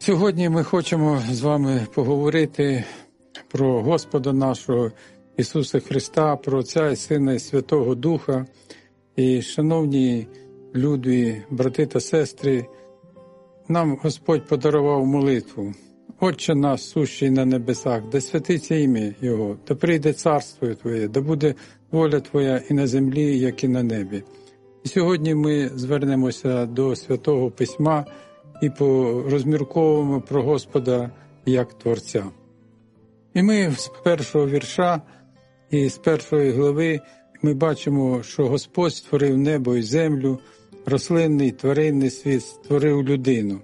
Сьогодні ми хочемо з вами поговорити про Господа нашого Ісуса Христа, про Отця і Сина і Святого Духа. І, шановні люди, брати та сестри, нам Господь подарував молитву. Отче наш, сущий на небесах, да святиться ім'я Його, да прийде царство Твоє, да буде воля Твоя і на землі, як і на небі. І сьогодні ми звернемося до Святого Письма і порозмірковуємо про Господа як Творця. І ми з першого вірша і з першої глави ми бачимо, що Господь створив небо і землю, рослинний, тваринний світ, створив людину.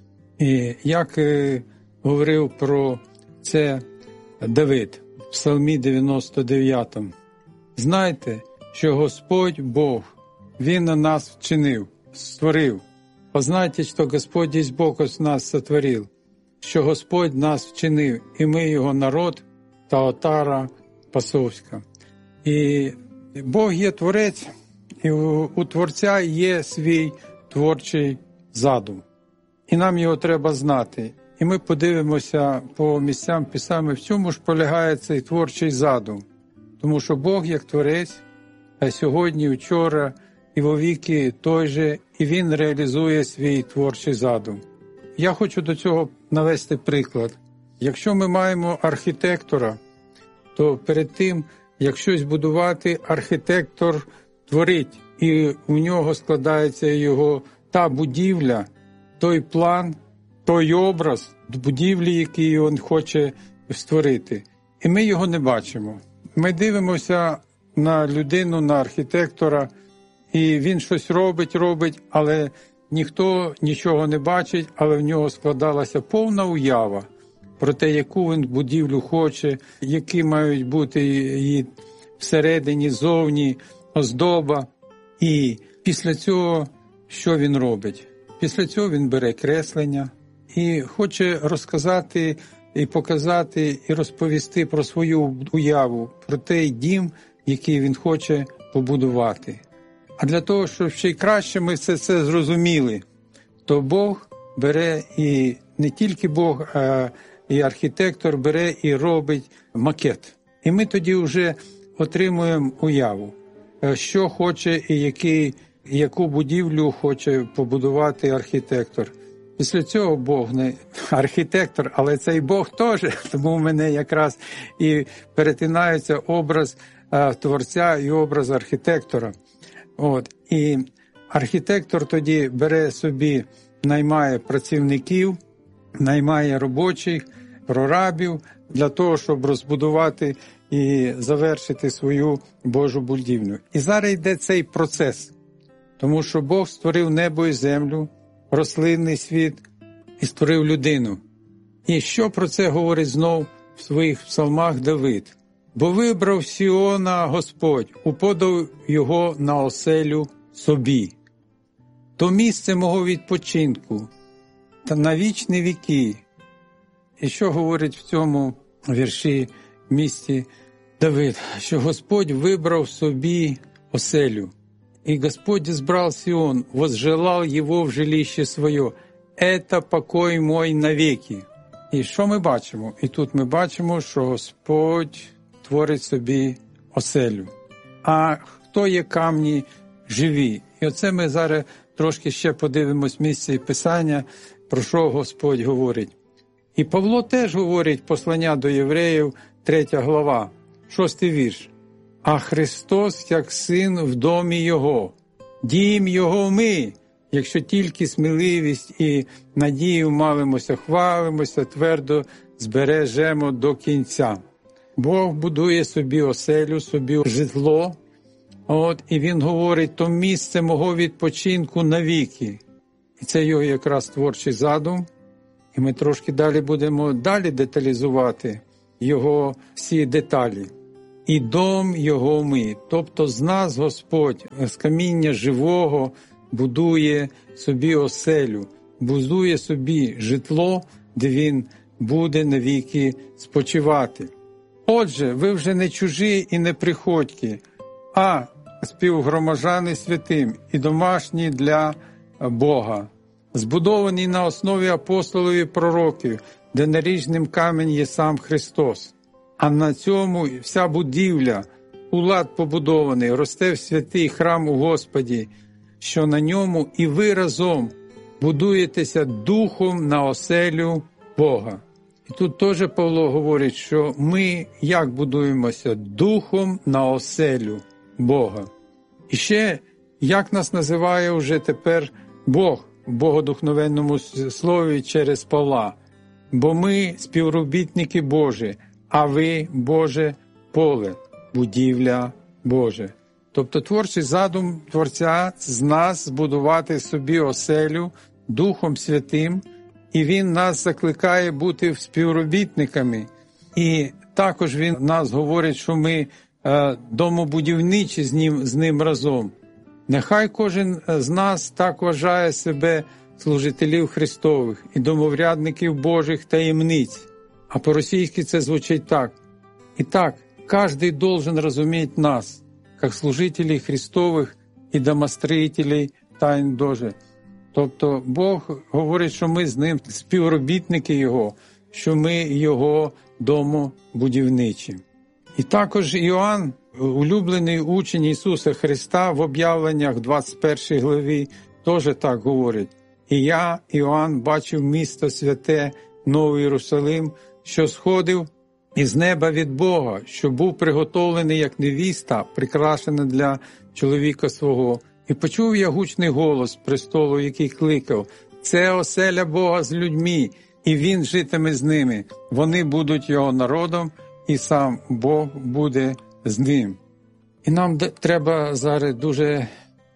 І як говорив про це Давид в Псалмі 99. «Знайте, що Господь Бог, Він на нас вчинив, створив. Познайте, що Господь есть Бог от нас сотворил, що Господь нас вчинив, і ми Його народ та отара пасовська». І Бог є Творець, і у Творця є свій творчий задум. І нам його треба знати. І ми подивимося по місцям Писання, в чому ж полягає цей творчий задум. Тому що Бог як Творець, а сьогодні, вчора і вовіки той же, і Він реалізує свій творчий задум. Я хочу до цього навести приклад. Якщо ми маємо архітектора, то перед тим, як щось будувати, архітектор творить, і у нього складається його та будівля, той план, той образ будівлі, який він хоче створити. І ми його не бачимо. Ми дивимося на людину, на архітектора, і він щось робить, але ніхто нічого не бачить, але в нього складалася повна уява про те, яку він будівлю хоче, які мають бути її всередині, зовні, оздоба. І після цього що він робить? Після цього він бере креслення і хоче розказати, і показати, і розповісти про свою уяву, про той дім, який він хоче побудувати. А для того, щоб ще й краще ми все це зрозуміли, то Бог бере, і не тільки Бог, а і архітектор бере і робить макет. І ми тоді вже отримуємо уяву, що хоче і яку будівлю хоче побудувати архітектор. Після цього Бог не архітектор, але цей Бог теж, тому в мене якраз і перетинається образ Творця і образ архітектора. І архітектор тоді бере собі, наймає працівників, наймає робочих, прорабів для того, щоб розбудувати і завершити свою Божу будівлю. І зараз йде цей процес, тому що Бог створив небо і землю, рослинний світ і створив людину. І що про це говорить знов в своїх псалмах Давид? «Бо вибрав Сіона Господь, уподав його на оселю собі, то місце мого відпочинку та на вічні віки». І що говорить в цьому вірші місті Давид? Що Господь вибрав собі оселю. «И Господь избрал Сион, возжелал его в жилище своє. Это покой мой навеки». І що ми бачимо? І тут ми бачимо, що Господь творить собі оселю. А хто є камні живі? І оце ми зараз трошки ще подивимось місце Писання, про що Господь говорить. І Павло теж говорить послання до євреїв, 3 глава, 6 вірш. «А Христос, як син в домі Його, дім Його ми, якщо тільки сміливість і надію мавимося, хвалимося, твердо збережемо до кінця». Бог будує собі оселю, собі житло, і Він говорить, то місце мого відпочинку навіки. І це його якраз творчий задум. І ми трошки далі будемо деталізувати його всі деталі. «І дом його ми», тобто з нас Господь, з каміння живого, будує собі оселю, будує собі житло, де Він буде навіки спочивати. Отже, ви вже не чужі і не приходьки, а співгромадяни святим і домашні для Бога. збудований на основі апостолів і пророків, де наріжним камінь є сам Христос. А на цьому вся будівля, у лад побудований, росте в святий храм у Господі, що на ньому і ви разом будуєтеся духом на оселю Бога. І тут теж Павло говорить, що ми як будуємося? Духом на оселю Бога. І ще, як нас називає вже тепер Бог в богодухновенному слові через Павла. Бо ми співробітники Божі, а ви, Боже, поле, будівля Боже. Тобто творчий задум Творця з нас збудувати собі оселю Духом Святим, і Він нас закликає бути співробітниками. І також Він нас говорить, що ми домобудівничі з ним разом. Нехай кожен з нас так вважає себе служителів Христових і домоврядників Божих таємниць. А по-російськи це звучить так. Итак, каждый должен разуметь нас, как служителей Христових і домостроїтелей тайн Божих. Тобто Бог говорить, що ми з ним співробітники Його, що ми Його домобудівничі. І також Іоанн, улюблений учень Ісуса Христа, в об'явленнях 21 главі теж так говорить. «І я, Іоанн, бачив місто святе, Новий Єрусалим, що сходив із неба від Бога, що був приготовлений як невіста, прикрашена для чоловіка свого. І почув я гучний голос престолу, який кликав: «Це оселя Бога з людьми, і Він житиме з ними. Вони будуть Його народом, і сам Бог буде з ним». І нам треба зараз дуже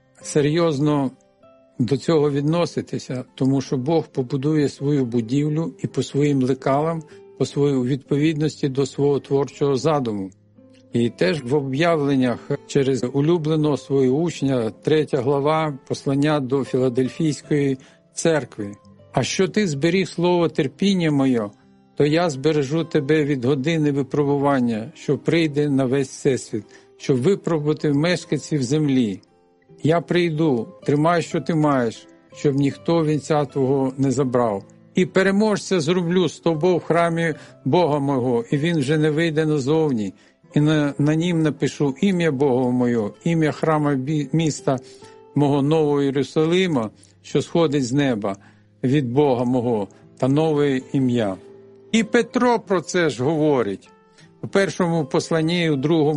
серйозно до цього відноситися, тому що Бог побудує свою будівлю і по своїм лекалам, по своїй відповідності до свого творчого задуму. І теж в об'явленнях через улюбленого свого учня, 3 глава, послання до Філадельфійської церкви. «А що ти зберіг слово терпіння моє, то я збережу тебе від години випробування, що прийде на весь всесвіт, щоб випробувати мешканців землі. Я прийду, тримай, що ти маєш, щоб ніхто вінця твого не забрав. І переможця зроблю з тобою в храмі Бога мого, і він вже не вийде назовні. І на нім напишу ім'я Бога моє, ім'я храма міста мого Нового Єрусалима, що сходить з неба від Бога мого, та нове ім'я». І Петро про це ж говорить у першому посланні, у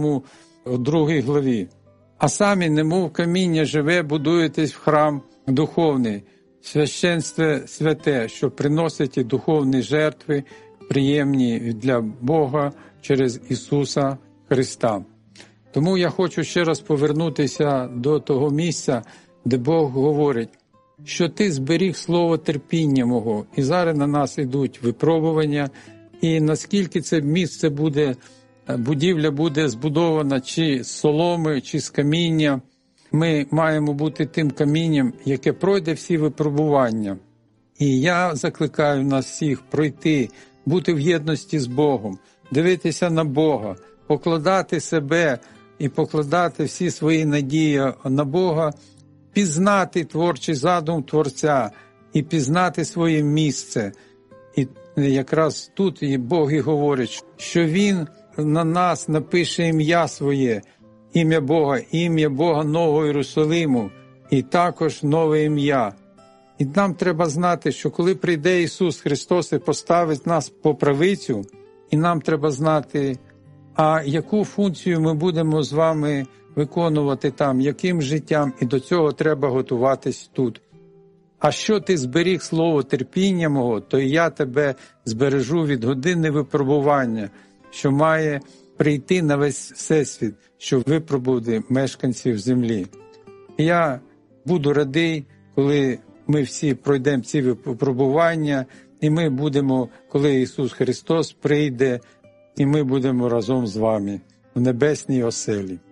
другій главі. «А самі, немов каміння живе, будуєтесь в храм духовний, священство святе, що приносить і духовні жертви, приємні для Бога через Ісуса Христа». Тому я хочу ще раз повернутися до того місця, де Бог говорить, що ти зберіг слово терпіння мого. І зараз на нас йдуть випробування, і наскільки це місце буде, будівля буде збудована чи з соломи, чи з каміння, ми маємо бути тим камінням, яке пройде всі випробування. І я закликаю нас всіх пройти, бути в єдності з Богом, дивитися на Бога, покладати себе і покладати всі свої надії на Бога, пізнати творчий задум Творця і пізнати своє місце. І якраз тут і Бог і говорить, що Він на нас напише ім'я своє, ім'я Бога Нового Єрусалиму, і також нове ім'я. І нам треба знати, що коли прийде Ісус Христос і поставить нас по правицю, і нам треба знати, а яку функцію ми будемо з вами виконувати там, яким життям, і до цього треба готуватись тут. «А що ти зберіг слово терпіння мого, то і я тебе збережу від години випробування, що має прийти на весь всесвіт, щоб випробувати мешканців землі». І я буду радий, коли ми всі пройдемо ці випробування, і ми будемо, коли Ісус Христос прийде, і ми будемо разом з вами в небесній оселі.